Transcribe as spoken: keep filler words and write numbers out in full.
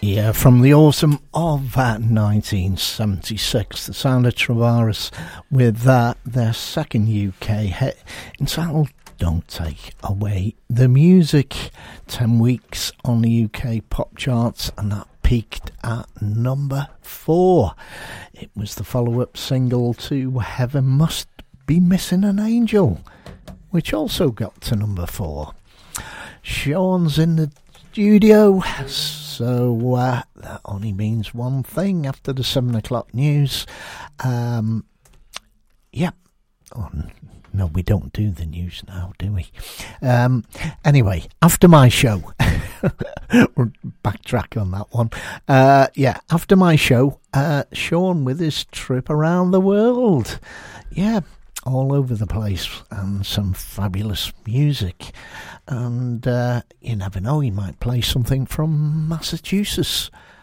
Yeah, from the autumn of uh, nineteen seventy-six, the sound of Travaris with uh, their second U K hit entitled Don't Take Away the Music. Ten weeks on the U K pop charts, and that peaked at number four. It was the follow-up single to Heaven Must Be Missing an Angel, which also got to number four. Sean's in the studio, so uh, that only means one thing after the seven o'clock news. Um, yep. Oh, no, we don't do the news now, do we? Um, anyway, after my show, backtrack on that one. Uh, yeah, after my show, uh, Sean with his trip around the world. Yeah, all over the place, and some fabulous music. And uh, you never know, he might play something from Massachusetts